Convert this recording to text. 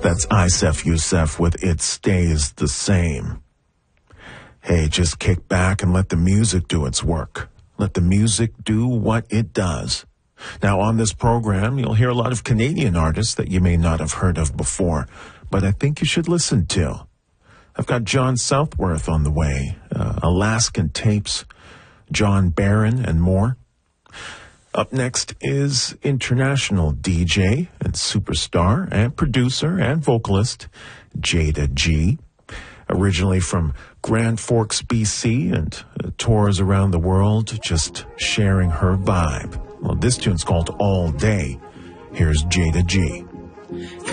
That's Isef Youssef with It Stays the Same. Hey, just kick back and let the music do its work. Let the music do what it does. Now, on this program, you'll hear a lot of Canadian artists that you may not have heard of before, but I think you should listen to. I've got John Southworth on the way, Alaskan Tapes, John Barron, and more. Up next is international DJ and superstar and producer and vocalist Jada G. Originally from Grand Forks, BC, and tours around the world just sharing her vibe. Well, this tune's called All Day. Here's Jada G.